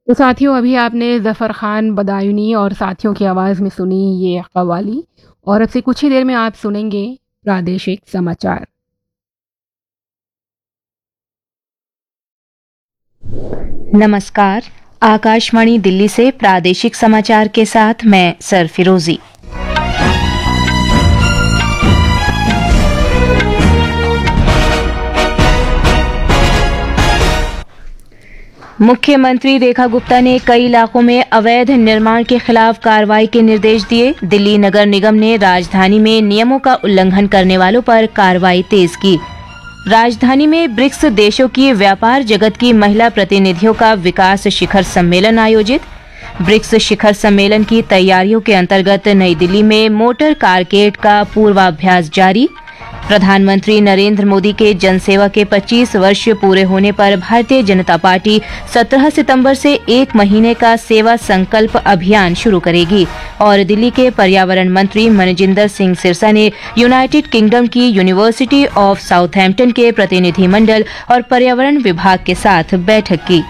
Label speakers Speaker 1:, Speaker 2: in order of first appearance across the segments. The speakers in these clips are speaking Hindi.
Speaker 1: तो साथियों, अभी आपने ज़फ़र खान बदायूनी और साथियों की आवाज़ में सुनी ये कव्वाली, और अब से कुछ ही देर में आप सुनेंगे प्रादेशिक समाचार।
Speaker 2: नमस्कार। आकाशवाणी दिल्ली से प्रादेशिक समाचार के साथ मैं सरफिरोजी। मुख्यमंत्री रेखा गुप्ता ने कई इलाकों में अवैध निर्माण के खिलाफ कार्रवाई के निर्देश दिए। दिल्ली नगर निगम ने राजधानी में नियमों का उल्लंघन करने वालों पर कार्रवाई तेज की। राजधानी में ब्रिक्स देशों की व्यापार जगत की महिला प्रतिनिधियों का विकास शिखर सम्मेलन आयोजित। ब्रिक्स शिखर सम्मेलन की तैयारियों के अंतर्गत नई दिल्ली में मोटर कारकेड का पूर्वाभ्यास जारी। प्रधानमंत्री नरेंद्र मोदी के जनसेवा के 25 वर्ष पूरे होने पर भारतीय जनता पार्टी 17 सितंबर से 1 महीने का सेवा संकल्प अभियान शुरू करेगी। और दिल्ली के पर्यावरण मंत्री मनजिंदर सिंह सिरसा ने यूनाइटेड किंगडम की यूनिवर्सिटी ऑफ साउथहैम्पटन के प्रतिनिधिमंडल और पर्यावरण विभाग के साथ बैठक की।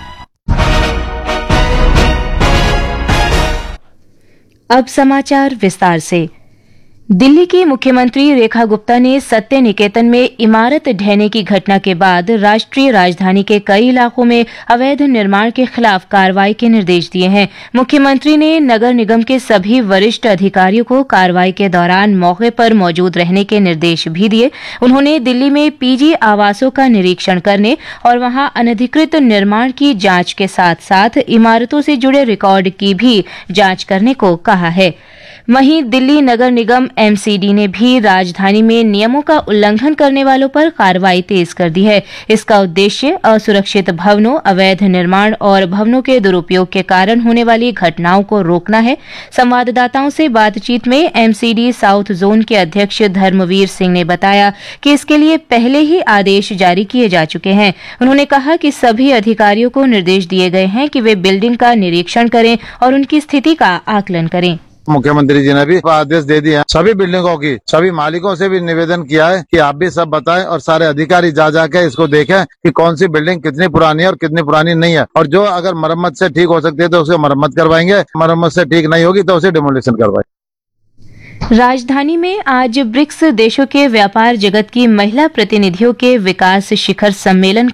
Speaker 2: अब समाचार विस्तार से। दिल्ली की मुख्यमंत्री रेखा गुप्ता ने सत्य निकेतन में इमारत ढहने की घटना के बाद राष्ट्रीय राजधानी के कई इलाकों में अवैध निर्माण के खिलाफ कार्रवाई के निर्देश दिए हैं। मुख्यमंत्री ने नगर निगम के सभी वरिष्ठ अधिकारियों को कार्रवाई के दौरान मौके पर मौजूद रहने के निर्देश भी दिए। उन्होंने दिल्ली में पीजी आवासों का निरीक्षण करने और वहां अनधिकृत निर्माण की जांच के साथ साथ इमारतों से जुड़े रिकॉर्ड की भी जांच करने को कहा है। वहीं दिल्ली नगर निगम एमसीडी ने भी राजधानी में नियमों का उल्लंघन करने वालों पर कार्रवाई तेज कर दी है। इसका उद्देश्य असुरक्षित भवनों, अवैध निर्माण और भवनों के दुरुपयोग के कारण होने वाली घटनाओं को रोकना है। संवाददाताओं से बातचीत में एमसीडी साउथ जोन के अध्यक्ष धर्मवीर सिंह ने बताया कि इसके लिए पहले ही आदेश जारी किए जा चुके हैं। उन्होंने कहा कि सभी अधिकारियों को निर्देश दिए गए हैं कि वे बिल्डिंग का निरीक्षण करें और उनकी स्थिति का आकलन करें।
Speaker 3: मुख्यमंत्री जी ने भी आदेश दे दिए हैं। सभी बिल्डिंगों की सभी मालिकों से भी निवेदन किया है कि आप भी सब बताएं और सारे अधिकारी जा जाके इसको देखें कि कौन सी बिल्डिंग कितनी पुरानी है और कितनी पुरानी नहीं है, और जो अगर मरम्मत से ठीक हो सकती है तो उसे मरम्मत करवाएंगे, मरम्मत से ठीक नहीं होगी तो उसे डिमोलिशन करवाएंगे।
Speaker 2: राजधानी में आज ब्रिक्स देशों के व्यापार जगत की महिला प्रतिनिधियों के विकास शिखर सम्मेलन